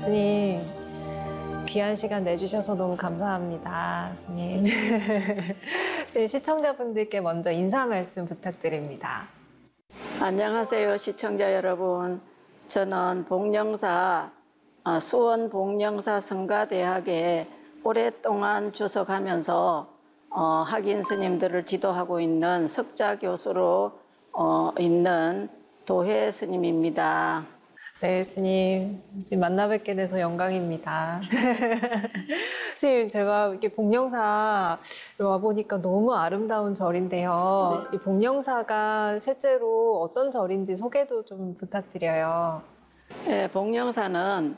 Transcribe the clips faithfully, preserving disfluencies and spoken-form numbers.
스님, 귀한 시간 내주셔서 너무 감사합니다, 스님. 스님, 시청자분들께 먼저 인사 말씀 부탁드립니다. 안녕하세요, 시청자 여러분. 저는 복령사, 수원 복령사 성가대학에 오랫동안 주석하면서 어, 학인 스님들을 지도하고 있는 석자 교수로 어, 있는 도혜 스님입니다. 네, 스님. 스님 만나 뵙게 돼서 영광입니다. 스님, 제가 이렇게 복령사로 와보니까 너무 아름다운 절인데요. 네. 이 복령사가 실제로 어떤 절인지 소개도 좀 부탁드려요. 네, 복령사는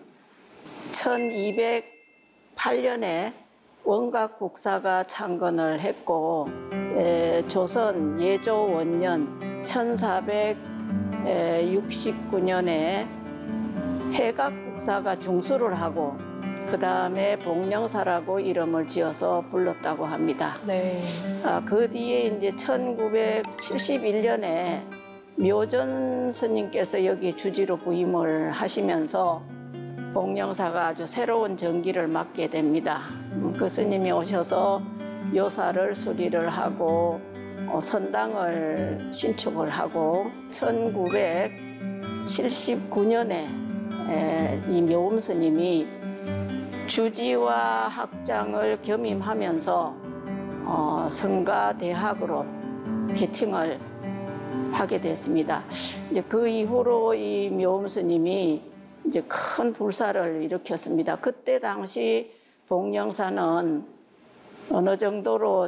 천이백팔 년에 원각 국사가 창건을 했고, 에, 조선 예조 원년 천사백육십구 년에 해각 국사가 중수를 하고 그 다음에 복령사라고 이름을 지어서 불렀다고 합니다. 네. 아, 그 뒤에 이제 천구백칠십일 년에 묘전 스님께서 여기 주지로 부임을 하시면서 복령사가 아주 새로운 전기를 맞게 됩니다. 그 스님이 오셔서 묘사를 수리를 하고 어, 선당을 신축을 하고 천구백칠십구 년에 에, 이 묘음 스님이 주지와 학장을 겸임하면서 어, 성가대학으로 개칭을 하게 됐습니다. 이제 그 이후로 이 묘음 스님이 이제 큰 불사를 일으켰습니다. 그때 당시 복령사는 어느 정도로